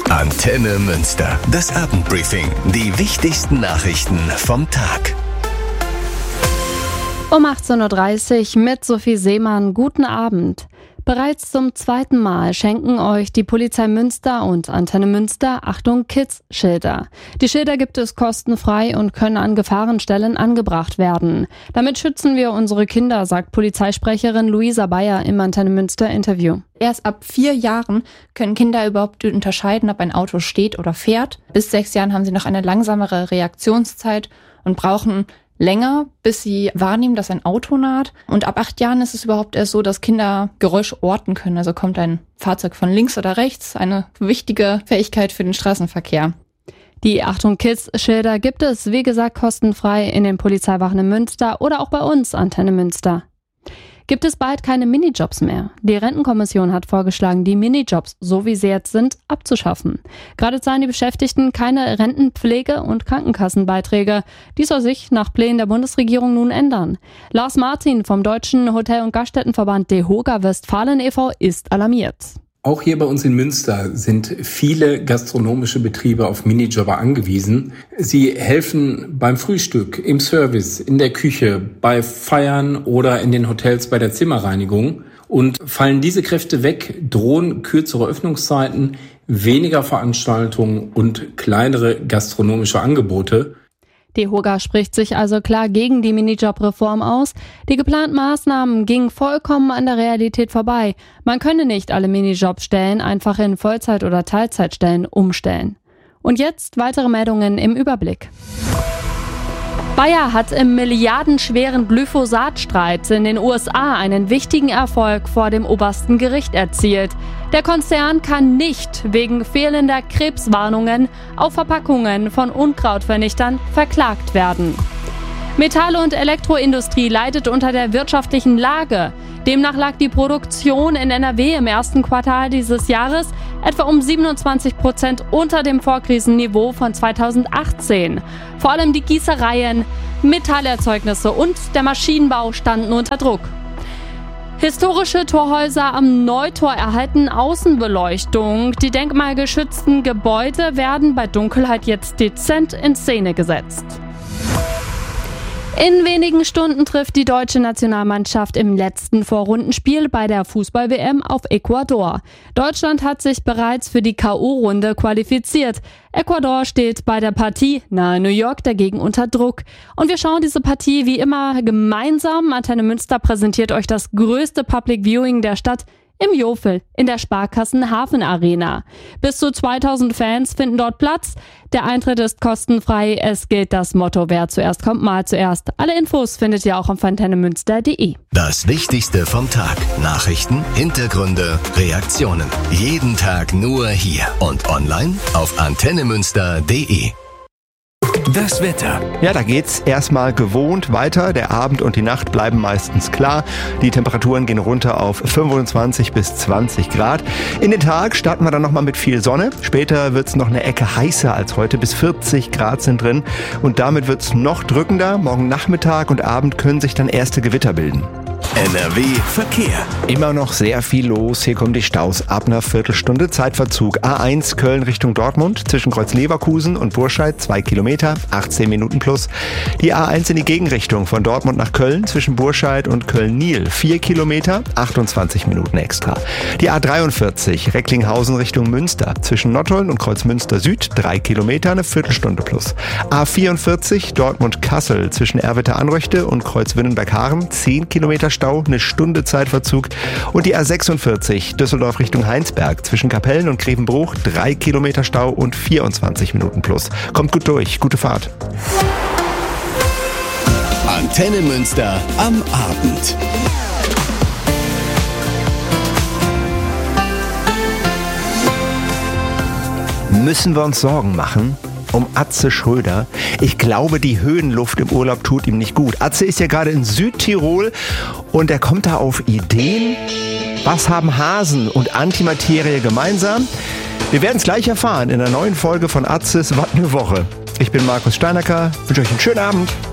Antenne Münster. Das Abendbriefing. Die wichtigsten Nachrichten vom Tag. Um 18.30 Uhr mit Sophie Seemann. Guten Abend. Bereits zum zweiten Mal schenken euch die Polizei Münster und Antenne Münster Achtung Kids-Schilder. Die Schilder gibt es kostenfrei und können an Gefahrenstellen angebracht werden. Damit schützen wir unsere Kinder, sagt Polizeisprecherin Luisa Bayer im Antenne Münster Interview. Erst ab 4 Jahren können Kinder überhaupt unterscheiden, ob ein Auto steht oder fährt. Bis 6 Jahren haben sie noch eine langsamere Reaktionszeit und brauchen länger, bis sie wahrnehmen, dass ein Auto naht. Und ab 8 Jahren ist es überhaupt erst so, dass Kinder Geräusche orten können. Also kommt ein Fahrzeug von links oder rechts, eine wichtige Fähigkeit für den Straßenverkehr. Die Achtung Kids-Schilder gibt es, wie gesagt, kostenfrei in den Polizeiwachen in Münster oder auch bei uns, Antenne Münster. Gibt es bald keine Minijobs mehr? Die Rentenkommission hat vorgeschlagen, die Minijobs, so wie sie jetzt sind, abzuschaffen. Gerade zahlen die Beschäftigten keine Rentenpflege- und Krankenkassenbeiträge. Dies soll sich nach Plänen der Bundesregierung nun ändern. Lars Martin vom Deutschen Hotel- und Gaststättenverband DEHOGA Westfalen e.V. ist alarmiert. Auch hier bei uns in Münster sind viele gastronomische Betriebe auf Minijobber angewiesen. Sie helfen beim Frühstück, im Service, in der Küche, bei Feiern oder in den Hotels bei der Zimmerreinigung. Und fallen diese Kräfte weg, drohen kürzere Öffnungszeiten, weniger Veranstaltungen und kleinere gastronomische Angebote. DEHOGA spricht sich also klar gegen die Minijob-Reform aus. Die geplanten Maßnahmen gingen vollkommen an der Realität vorbei. Man könne nicht alle Minijobstellen einfach in Vollzeit- oder Teilzeitstellen umstellen. Und jetzt weitere Meldungen im Überblick. Bayer hat im milliardenschweren Glyphosat-Streit in den USA einen wichtigen Erfolg vor dem obersten Gericht erzielt. Der Konzern kann nicht wegen fehlender Krebswarnungen auf Verpackungen von Unkrautvernichtern verklagt werden. Metall- und Elektroindustrie leidet unter der wirtschaftlichen Lage. Demnach lag die Produktion in NRW im ersten Quartal dieses Jahres etwa um 27% unter dem Vorkrisenniveau von 2018. Vor allem die Gießereien, Metallerzeugnisse und der Maschinenbau standen unter Druck. Historische Torhäuser am Neutor erhalten Außenbeleuchtung. Die denkmalgeschützten Gebäude werden bei Dunkelheit jetzt dezent in Szene gesetzt. In wenigen Stunden trifft die deutsche Nationalmannschaft im letzten Vorrundenspiel bei der Fußball-WM auf Ecuador. Deutschland hat sich bereits für die K.O.-Runde qualifiziert. Ecuador steht bei der Partie nahe New York dagegen unter Druck. Und wir schauen diese Partie wie immer gemeinsam. Antenne Münster präsentiert euch das größte Public Viewing der Stadt im Jofel in der Sparkassen Hafen Arena. Bis zu 2000 Fans finden dort Platz. Der Eintritt ist kostenfrei. Es gilt das Motto, wer zuerst kommt, mal zuerst. Alle Infos findet ihr auch auf antennemünster.de. Das Wichtigste vom Tag. Nachrichten, Hintergründe, Reaktionen. Jeden Tag nur hier und online auf antennemünster.de. Das Wetter. Ja, da geht's erstmal gewohnt weiter. Der Abend und die Nacht bleiben meistens klar. Die Temperaturen gehen runter auf 25 bis 20 Grad. In den Tag starten wir dann nochmal mit viel Sonne. Später wird's noch eine Ecke heißer als heute. Bis 40 Grad sind drin. Und damit wird's noch drückender. Morgen Nachmittag und Abend können sich dann erste Gewitter bilden. NRW Verkehr. Immer noch sehr viel los. Hier kommen die Staus ab einer Viertelstunde. Zeitverzug. A1 Köln Richtung Dortmund zwischen Kreuz Leverkusen und Burscheid 2 Kilometer, 18 Minuten plus. Die A1 in die Gegenrichtung von Dortmund nach Köln zwischen Burscheid und Köln-Niel 4 Kilometer, 28 Minuten extra. Die A43 Recklinghausen Richtung Münster zwischen Nottuln und Kreuzmünster Süd 3 Kilometer, eine Viertelstunde plus. A44 Dortmund-Kassel zwischen Erwitter-Anröchte und Kreuz-Winnenberg-Haaren 10 Kilometer Stau, eine Stunde Zeitverzug. Und die A46 Düsseldorf Richtung Heinsberg zwischen Kapellen und Grevenbruch 3 Kilometer Stau und 24 Minuten plus. Kommt gut durch, gute Fahrt. Antenne Münster am Abend. Müssen wir uns Sorgen machen um Atze Schröder? Ich glaube, die Höhenluft im Urlaub tut ihm nicht gut. Atze ist ja gerade in Südtirol und er kommt da auf Ideen. Was haben Hasen und Antimaterie gemeinsam? Wir werden es gleich erfahren in der neuen Folge von Atzes Was ne Woche. Ich bin Markus Steinacker, wünsche euch einen schönen Abend.